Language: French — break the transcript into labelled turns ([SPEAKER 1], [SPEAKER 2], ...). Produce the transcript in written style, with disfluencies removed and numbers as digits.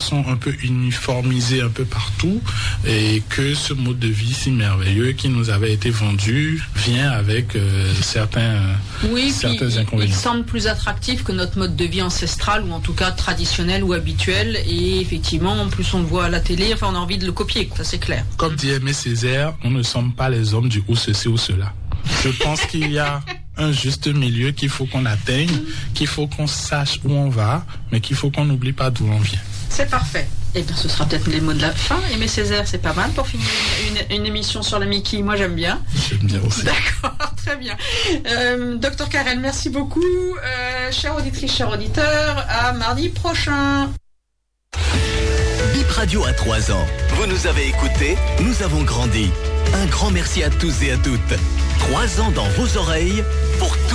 [SPEAKER 1] façon un peu uniformisée un peu partout et que ce mode de vie si merveilleux qui nous avait été vendu vient avec certains inconvénients.
[SPEAKER 2] Il semble plus attractif que notre mode de vie ancestral ou en tout cas traditionnel ou habituel, et effectivement en plus on le voit à la télé, enfin on a envie de le copier, ça c'est clair.
[SPEAKER 1] Comme dit Aimé Césaire, nous ne sommes pas les hommes du ou ceci ou cela. Je pense qu'il y a un juste milieu qu'il faut qu'on atteigne, qu'il faut qu'on sache où on va, mais qu'il faut qu'on n'oublie pas d'où on vient.
[SPEAKER 2] C'est parfait. Eh bien, ce sera peut-être les mots de la fin. Aimé Césaire, c'est pas mal pour finir une émission sur le Mickey. Moi, j'aime bien.
[SPEAKER 1] J'aime bien aussi.
[SPEAKER 2] D'accord, très bien. Docteur Carrel, merci beaucoup. Chère auditrice, chers auditeurs, à mardi prochain.
[SPEAKER 3] Bip Radio a 3 ans. Vous nous avez écoutés, nous avons grandi. Un grand merci à tous et à toutes. 3 ans dans vos oreilles pour tout.